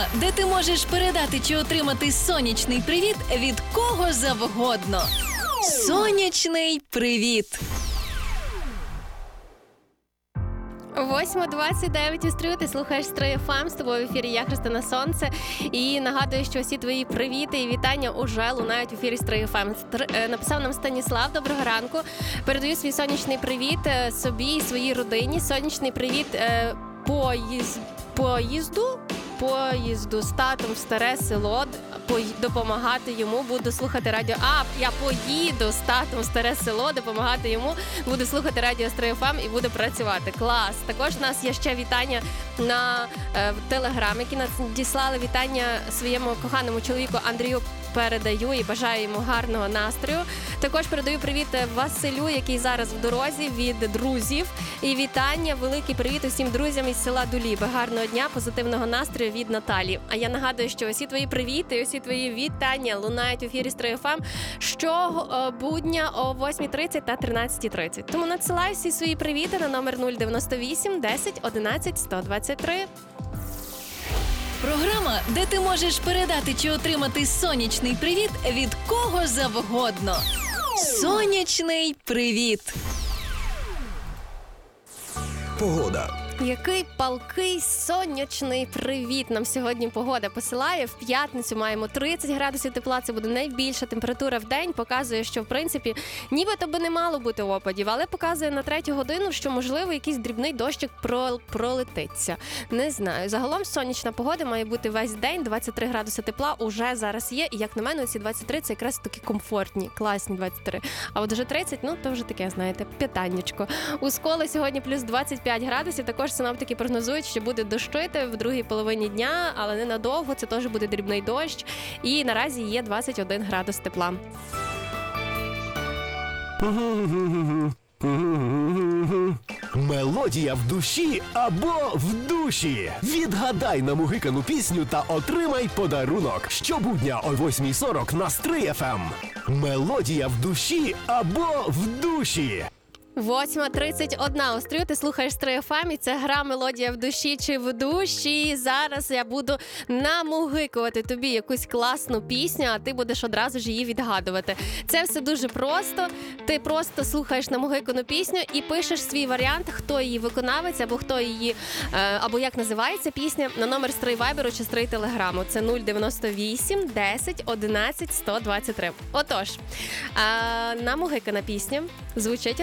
де ти можеш передати чи отримати сонячний привіт від кого завгодно. Сонячний привіт! 8:29 у Стрию, ти слухаєш Стрию ФМ, з тобою в ефірі я, Христина Сонце. І нагадую, що всі твої привіти і вітання уже лунають в ефірі Стрию ФМ. Написав нам Станіслав, доброго ранку. Передаю свій сонячний привіт собі і своїй родині. Сонячний привіт поїзду з татом в старе село, допомагати йому, буду слухати радіо. Я поїду з татом в старе село, допомагати йому, буду слухати радіо Стрию ФМ і буду працювати. Клас! Також у нас є ще вітання на Телеграм, які надіслали вітання своєму коханому чоловіку Андрію. Передаю і бажаю йому гарного настрою. Також передаю привіт Василю, який зараз в дорозі, від друзів. І вітання, великий привіт усім друзям із села Дуліби. Гарного дня, позитивного настрою від Наталі. А я нагадую, що усі твої привіти, усі твої вітання лунають в ефірі Стрию ФМ щобудня о 8:30 та 13:30. Тому надсилай всі свої привіти на номер 098 10 11 123. Програма, де ти можеш передати чи отримати сонячний привіт від кого завгодно. Сонячний привіт! Погода. Який палкий сонячний привіт нам сьогодні погода посилає. В п'ятницю маємо 30 градусів тепла, це буде найбільша температура в день. Показує, що в принципі нібито би не мало бути опадів, але показує на 3-ю годину, що можливо якийсь дрібний дощик пролетиться. Не знаю. Загалом сонячна погода має бути весь день, 23 градуси тепла уже зараз є. І як на мене, ці 23 це якраз такі комфортні, класні 23. А от вже 30, то вже таке, знаєте, питаннячко. У Сколі сьогодні плюс 25 градусів, також синоптики прогнозують, що буде дощити в другій половині дня, але ненадовго, це теж буде дрібний дощ. І наразі є 21 градус тепла. Мелодія в душі або в душі. Відгадай намугикану пісню та отримай подарунок. Щобудня о 8:40 на Стрий ФМ. Мелодія в душі або в душі. 8:31 у Стрию, ти слухаєш Стрию ФМ, і це гра «Мелодія в душі чи в душі». Зараз я буду намугикувати тобі якусь класну пісню, а ти будеш одразу ж її відгадувати. Це все дуже просто. Ти просто слухаєш намугикану пісню і пишеш свій варіант, хто її виконавець, або хто її, або як називається пісня, на номер Стрий Вайберу чи Стрий Телеграму. Це 098 10 11 123. Отож, намугикана пісня звучить